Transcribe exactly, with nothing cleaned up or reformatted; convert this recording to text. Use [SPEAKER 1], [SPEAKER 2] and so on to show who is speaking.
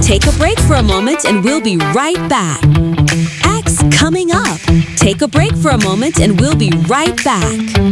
[SPEAKER 1] Take a break for a moment and we'll be right back. X coming up. Take a break for a moment and we'll be right back.